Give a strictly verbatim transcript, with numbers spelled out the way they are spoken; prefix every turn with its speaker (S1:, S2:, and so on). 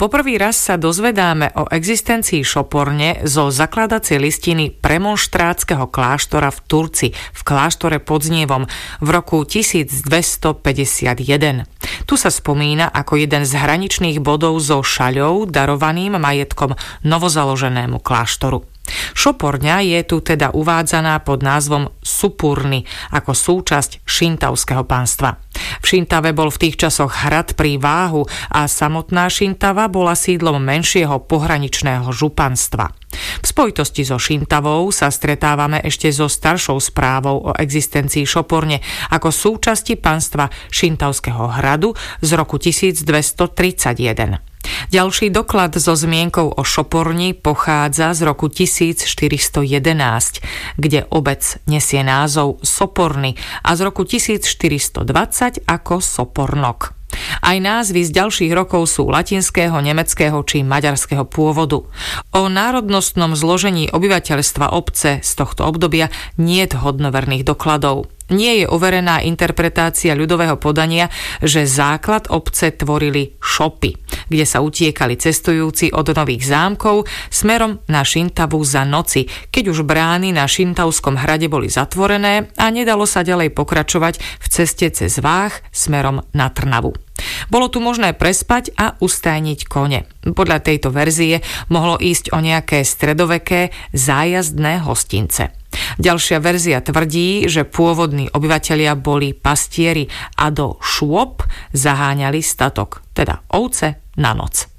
S1: Poprvý raz sa dozvedáme o existencii šoporne zo zakladacej listiny premonštrátskeho kláštora v Turci, v kláštore pod Znievom v roku tisícdvestopäťdesiatjeden. Tu sa spomína ako jeden z hraničných bodov so Šaľou, darovaným majetkom novozaloženému kláštoru. Šoporňa je tu teda uvádzaná pod názvom Supurny ako súčasť Šintavského panstva. V Šintave bol v tých časoch hrad pri Váhu a samotná Šintava bola sídlom menšieho pohraničného županstva. V spojitosti so Šintavou sa stretávame ešte so staršou správou o existencii šoporne ako súčasti panstva Šintavského hradu z roku tisícdvestotridsaťjeden. Ďalší doklad so zmienkou o šoporni pochádza z roku tisícštyristojedenásť, kde obec nesie názov Soporny a z roku tisícštyristodvadsať ako Sopornok. Aj názvy z ďalších rokov sú latinského, nemeckého či maďarského pôvodu. O národnostnom zložení obyvateľstva obce z tohto obdobia niet hodnoverných dokladov. Nie je overená interpretácia ľudového podania, že základ obce tvorili šopy, kde sa utiekali cestujúci od nových zámkov smerom na Šintavu za noci, keď už brány na Šintavskom hrade boli zatvorené a nedalo sa ďalej pokračovať v ceste cez Váh smerom na Trnavu. Bolo tu možné prespať a ustájniť kone. Podľa tejto verzie mohlo ísť o nejaké stredoveké zájazdné hostince. Ďalšia verzia tvrdí, že pôvodní obyvatelia boli pastieri a do šôb zaháňali statok, teda ovce, na noc.